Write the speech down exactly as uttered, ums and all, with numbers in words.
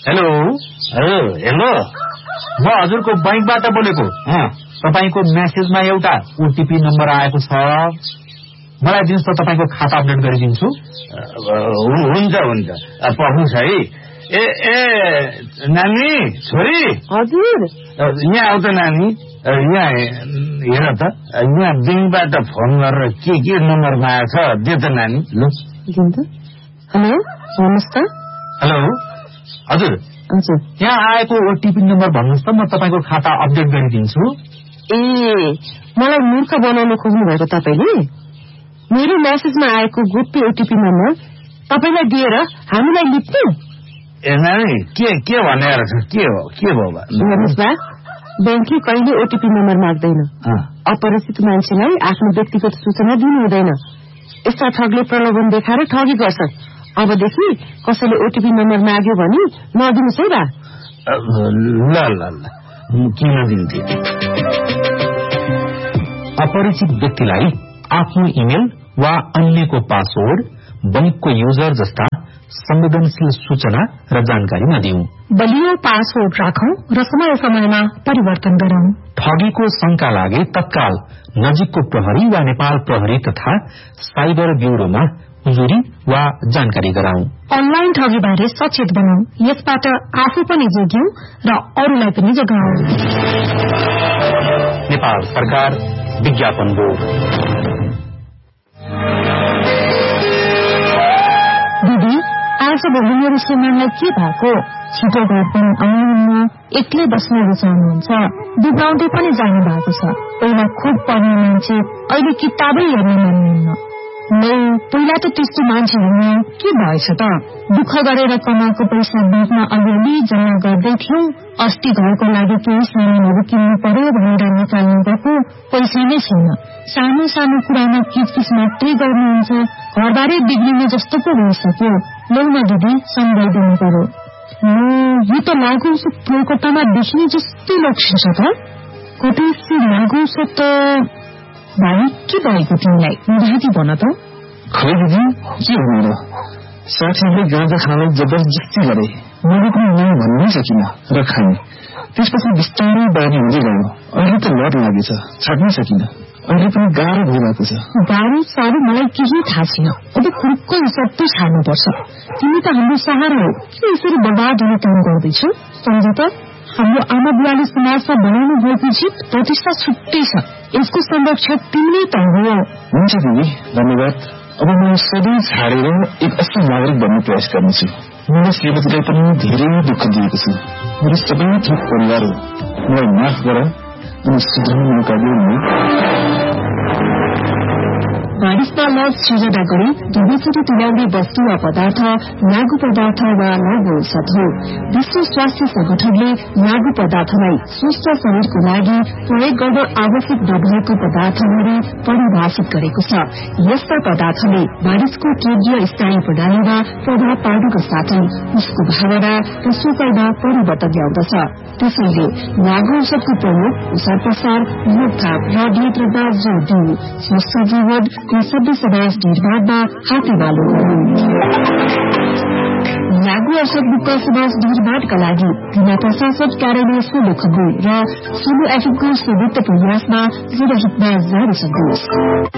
Hello hello म हजुरको बैंकबाट बोलेको। तपाईको मेसेजमा एउटा ओटीपी नम्बर आएको छ, मलाई दिनुस् त, तपाईको खाता अपडेट गरिदिन्छु। हुन्छ हुन्छ पहुँच है। ए ए नानी छोरी, हजुर यहाँ आउ त नानी। यहाँ हेर त, यहाँ बैंकबाट फोन गरेर के के नम्बर मागेको छ, दे त नानी। ल दिनु त। हेलो भन्नुहोस् त। हेलो हजुर हजुर यहाँ आएको ओटीपी नम्बर भन्नुहोस् त, म तपाईको खाता अपडेट गरिदिन्छु। ए मलाई मूर्ख बनाउन खोज्नु भएको तपाईले? मेरो मेसेजमा आएको गोप्य ओटीपी नम्बर तपाईलाई दिएर हामीलाई लिप्नु? ए नानी के के भनेर छ? के हो के भयो? हेर्नुहोस् बा, ब्याङ्कले कहिले ओटीपी नम्बर माग्दैन। अपरिचित मान्छेलाई आफ्नो व्यक्तिगत सूचना दिनु हुँदैन। यस्ता ठगले प्रलोभन देखाएर ठगी गर्छ। अबदेखि कसैले ओटीपी नम्बर माग्यो भने नदिनुहोस् है बा। ल ल ल किन दिन्थे? अपरिचित व्यक्तिलाई आफ्नो इमेल वा अन्यको पासवर्ड, बैंकको युजर जस्ता संवेदनशील सूचना र जानकारी नदिऊ। बलियो पासवर्ड राखौं र समय समयमा परिवर्तन गरौं। ठगीको शंका लागे तत्काल नजिकको प्रहरी वा नेपाल प्रहरी तथा साइबर ब्यूरोमा उजुरी वा जानकारी गराउँ। अनलाइन ठगी बारे सचेत बनौं, यसबाट आफू पनि जोग्यौं र अरूलाई पनि जोगाउँ। नेपाल सरकार विज्ञापन बोर्ड। दिदी आज भोलि मेरो श्रीमानलाई के भएको? छिटो घर पनि आउनुहुन्न, एक्लै बस्न रुचाउनुहुन्छ, बिग्राउँदै पनि जानु भएको छ। पहिला खुब पढ्ने मान्छे अहिले किताबै हेर्न मान्नुहुन्न। नै पहिला त त्यस्तो मान्छे हुनु के भएछ त? दुःख गरेर कमाएको पैसा ब्याङ्कमा अलिअलि जम्मा गर्दै थियौं। अस्ति घरको लागि केही सामानहरू किन्नु पर्यो भनेर निकाल्नु गएको पैसा नै छैन। सानो सानो कुरामा किचकिच मात्रै गर्नुहुन्छ। घरबारे बिग्रिने जस्तो पो भइसक्यो। लौ न दिदी, सम्झाइदिनु पर्यो। यो त लागु कोलकातामा देखिने जस्तै लक्षण छ त। कतै लागु छ त? भाइ के भएको तिमीलाई? राति भन त। खै दिदी के हुनु र? साथीहरूले गाँजा खानलाई जबरजस्ती गरे। मैले पनि नै भन्नै सकिन र खाएँ। त्यसपछि बिस्तारै बानी हुँदै गयो। अहिले त लड लागेछ, छाड्नै सकिन। अहिले पनि गाह्रो भइरहेको छ। गाह्रो साह्रो मलाई केही थाहा छैन। अब खुर्को सबै छाड्नुपर्छ। तिमी त हाम्रो सहारा हो, किन यसरी बर्बाद हुने काम गर्दैछौ? सम्झ त, हाम्रो आमा बुवाले समाजमा बनाउनु भएको जीत प्रतिष्ठा छुट्टै छ। यसको संरक्षक तिमीले त हो। हुन्छ दिदी, धन्यवाद। अब म सधैँ छाडेर एक असल नागरिक बन्ने प्रयास गर्नेछु। मेरो श्रीमतीलाई पनि धेरै दुःख दिएको छु। मेरो सबै थोक परिवार हो। मलाई माफ गर अनि सुधार्ने मौका दिनु। बारिशमा लज सृजना गरी दुवैचोटि तुल्याउने वस्तु वा पदार्थ लागू पदार्थ वा लागू औषध हो। विश्व स्वास्थ्य संगठनले लागू पदार्थलाई स्वस्थ शरीरको लागि प्रयोग गर्न आवश्यक नभएको पदार्थ गरी परिभाषित गरेको छ। यस्ता पदार्थले मानिसको केन्द्रीय स्नायु प्रणालीमा प्रभाव पार्नुका साथै उसको भावना र सोचाइमा परिवर्तन ल्याउँदछ। त्यसैले लागू औषधको प्रयोग, प्रसार प्रसार, रोकथाम र नियन्त्रणमा जोड़ दिऊ। स्वस्थ जीवन सभ्य समाज निर्माणमा हातेमालो गरौं। लागू औषध मुक्त समाज निर्माणका लागि जिल्ला प्रशासन कार्यालय सोलुखुम्बु र सोलु एफएमको संयुक्त प्रयासमा जनहितमा जारी सन्देश।